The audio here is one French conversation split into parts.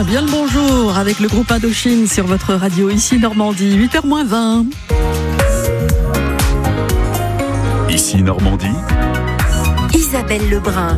matin, bien le bonjour avec le groupe Indochine sur votre radio ici Normandie, 8h-20. Ici Normandie, Isabelle Lebrun.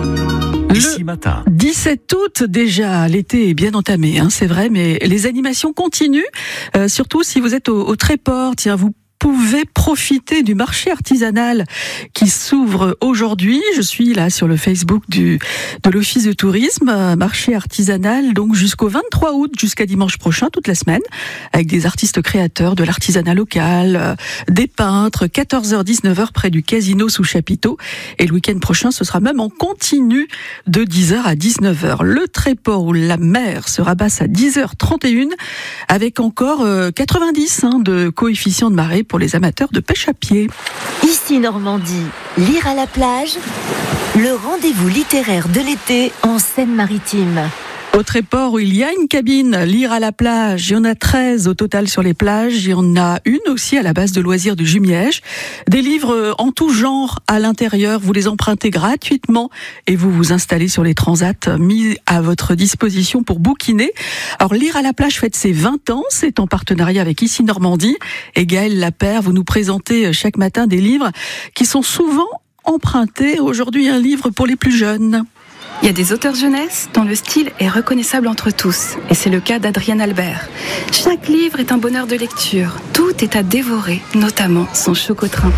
ici matin. 17 août déjà, l'été est bien entamé, c'est vrai, mais les animations continuent, surtout si vous êtes au Tréport. Tiens, vous pouvez profiter du marché artisanal qui s'ouvre aujourd'hui. Je suis là sur le Facebook de l'Office de tourisme, marché artisanal donc jusqu'au 23 août, jusqu'à dimanche prochain, toute la semaine, avec des artistes créateurs de l'artisanat local, des peintres, 14h-19h près du casino sous chapiteau. Et le week-end prochain, ce sera même en continu de 10h à 19h. Le Tréport où la mer se rabasse à 10h31 avec encore 90 de coefficient de marée pour les amateurs de pêche à pied. Ici Normandie, lire à la plage, le rendez-vous littéraire de l'été en Seine-Maritime. Au Tréport où il y a une cabine lire à la plage, il y en a 13 au total sur les plages, il y en a une aussi à la base de loisirs de Jumièges. Des livres en tout genre à l'intérieur, vous les empruntez gratuitement et vous vous installez sur les transats mis à votre disposition pour bouquiner. Alors lire à la plage fête ses 20 ans, c'est en partenariat avec Ici Normandie et Gaëlle Lapère, vous nous présentez chaque matin des livres qui sont souvent empruntés. Aujourd'hui un livre pour les plus jeunes. Il y a des auteurs jeunesse dont le style est reconnaissable entre tous, et c'est le cas d'Adrienne Albert. Chaque livre est un bonheur de lecture, tout est à dévorer, notamment son Chocotrin.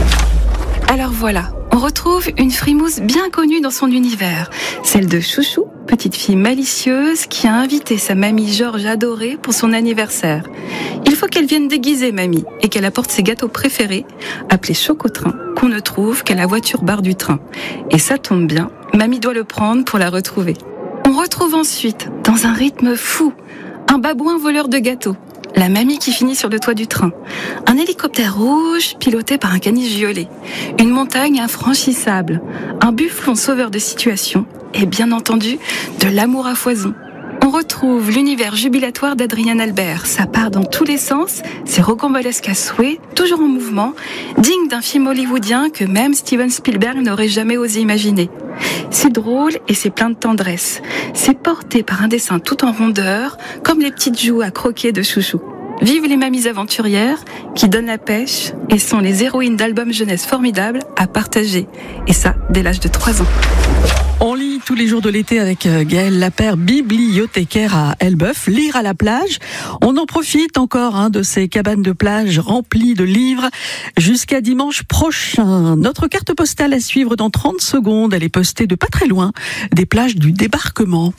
Alors voilà, on retrouve une frimousse bien connue dans son univers, celle de Chouchou, petite fille malicieuse qui a invité sa mamie Georges adorée pour son anniversaire. Il faut qu'elle vienne déguiser mamie et qu'elle apporte ses gâteaux préférés, appelés Chocotrin, qu'on ne trouve qu'à la voiture bar du train. Et ça tombe bien, mamie doit le prendre pour la retrouver. On retrouve ensuite, dans un rythme fou, un babouin voleur de gâteaux, la mamie qui finit sur le toit du train, un hélicoptère rouge piloté par un caniche violet, une montagne infranchissable, un bufflon sauveur de situation et bien entendu de l'amour à foison. On retrouve l'univers jubilatoire d'Adrienne Albert. Ça part dans tous les sens, c'est rocambolesque à souhait, toujours en mouvement, digne d'un film hollywoodien que même Steven Spielberg n'aurait jamais osé imaginer. C'est drôle et c'est plein de tendresse. C'est porté par un dessin tout en rondeur, comme les petites joues à croquer de Chouchou. Vive les mamies aventurières qui donnent la pêche et sont les héroïnes d'albums jeunesse formidables à partager. Et ça, dès l'âge de 3 ans. On lit tous les jours de l'été avec Gaëlle Lapère, bibliothécaire à Elbeuf, lire à la plage. On en profite encore de ces cabanes de plage remplies de livres jusqu'à dimanche prochain. Notre carte postale à suivre dans 30 secondes. Elle est postée de pas très loin des plages du débarquement.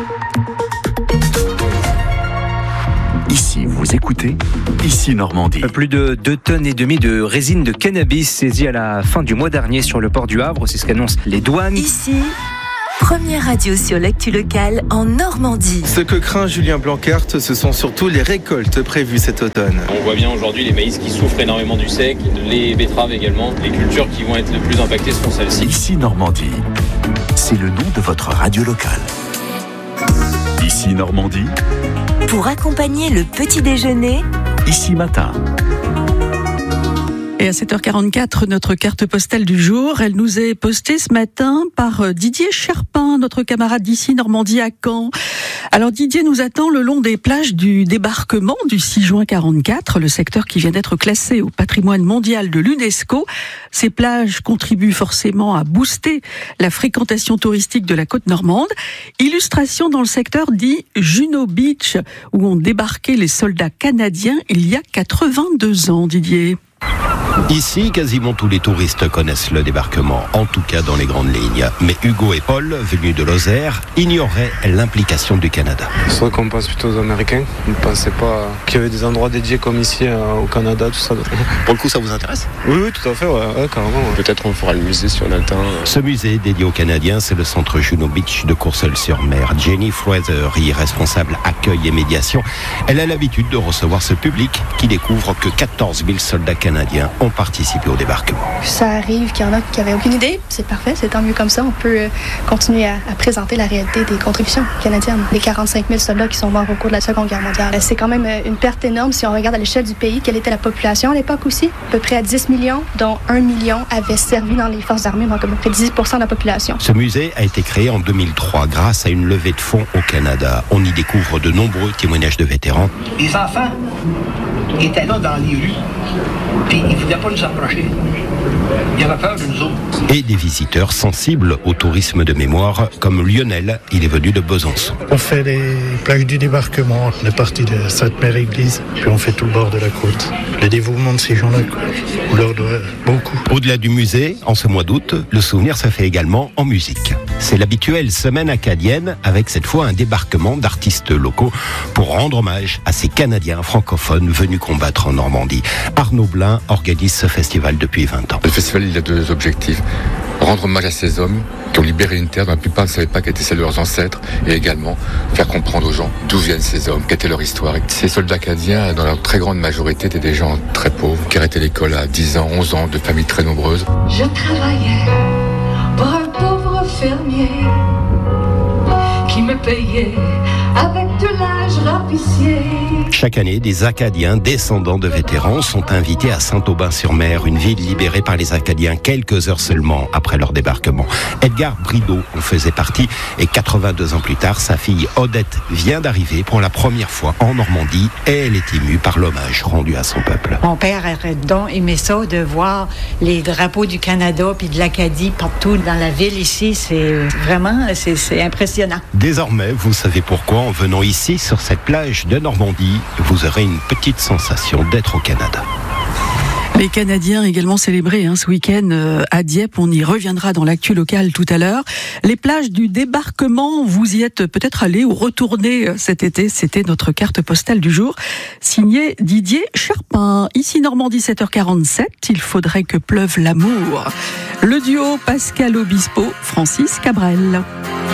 Ici, vous écoutez Ici Normandie. Plus de 2,5 tonnes de résine de cannabis saisie à la fin du mois dernier sur le port du Havre. C'est ce qu'annoncent les douanes. Ici, première radio sur l'actu locale en Normandie. Ce que craint Julien Blanquart, ce sont surtout les récoltes prévues cet automne. On voit bien aujourd'hui les maïs qui souffrent énormément du sec, les betteraves également. Les cultures qui vont être le plus impactées seront celles-ci. Ici Normandie, c'est le nom de votre radio locale. Ici Normandie, Pour accompagner le petit déjeuner, ici matin. Et à 7h44, notre carte postale du jour, elle nous est postée ce matin par Didier Cherpin, notre camarade d'ici Normandie à Caen. Alors Didier nous attend le long des plages du débarquement du 6 juin 44, le secteur qui vient d'être classé au patrimoine mondial de l'UNESCO. Ces plages contribuent forcément à booster la fréquentation touristique de la côte normande. Illustration dans le secteur dit Juno Beach, où ont débarqué les soldats canadiens il y a 82 ans, Didier. Ici, quasiment tous les touristes connaissent le débarquement, en tout cas dans les grandes lignes. Mais Hugo et Paul, venus de Lozère, ignoraient l'implication du Canada. C'est vrai qu'on pense plutôt aux Américains. On ne pensait pas qu'il y avait des endroits dédiés comme ici au Canada, tout ça. Pour le coup, ça vous intéresse ? Oui, tout à fait, ouais, carrément. Ouais. Peut-être on fera le musée si on a le temps. Ce musée dédié aux Canadiens, c'est le centre Juno Beach de Courseulles-sur-Mer. Jenny Fraser y est responsable accueil et médiation. Elle a l'habitude de recevoir ce public qui découvre que 14 000 soldats canadiens Canadiens ont participé au débarquement. Ça arrive qu'il y en a qui n'avaient aucune idée. C'est parfait, c'est tant mieux comme ça. On peut continuer à présenter la réalité des contributions canadiennes. Les 45 000 soldats qui sont morts au cours de la Seconde Guerre mondiale. C'est quand même une perte énorme si on regarde à l'échelle du pays. Quelle était la population à l'époque aussi? À peu près à 10 millions, dont 1 million avait servi dans les forces armées, donc à peu près 10% de la population. Ce musée a été créé en 2003 grâce à une levée de fonds au Canada. On y découvre de nombreux témoignages de vétérans. Les enfants étaient là dans les rues, puis ils ne voulaient pas nous approcher. Il avait peur de nous autres. Et des visiteurs sensibles au tourisme de mémoire, comme Lionel, il est venu de Besançon. On fait les plages du débarquement, on est parti de Sainte-Mère-Église, puis on fait tout le bord de la côte. Le dévouement de ces gens-là, on leur doit beaucoup. Au-delà du musée, en ce mois d'août, le souvenir se fait également en musique. C'est l'habituelle semaine acadienne, avec cette fois un débarquement d'artistes locaux pour rendre hommage à ces Canadiens francophones venus combattre en Normandie. Arnaud Blin organise ce festival depuis 20 ans. Le festival, il a 2 objectifs. Rendre hommage à ces hommes qui ont libéré une terre dont la plupart ne savaient pas qu'étaient celles de leurs ancêtres, et également faire comprendre aux gens d'où viennent ces hommes, quelle était leur histoire. Et ces soldats acadiens, dans leur très grande majorité, étaient des gens très pauvres, qui arrêtaient l'école à 10 ans, 11 ans, de familles très nombreuses. Je travaillais pour un pauvre fermier qui me payait avec de l'âge rapissier. Chaque année, des Acadiens descendants de vétérans sont invités à Saint-Aubin-sur-Mer, une ville libérée par les Acadiens quelques heures seulement après leur débarquement. Edgar Brideau en faisait partie et 82 ans plus tard, sa fille Odette vient d'arriver pour la première fois en Normandie et elle est émue par l'hommage rendu à son peuple. Mon père aurait donc aimé ça, de voir les drapeaux du Canada puis de l'Acadie partout dans la ville ici. C'est vraiment, c'est impressionnant. Désormais, vous savez pourquoi, en venant ici, sur cette plage de Normandie, vous aurez une petite sensation d'être au Canada. Les Canadiens également célébrés ce week-end à Dieppe. On y reviendra dans l'actu locale tout à l'heure. Les plages du débarquement, vous y êtes peut-être allés ou retournés cet été. C'était notre carte postale du jour, signée Didier Charpin. Ici Normandie, 7h47. Il faudrait que pleuve l'amour. Le duo Pascal Obispo, Francis Cabrel.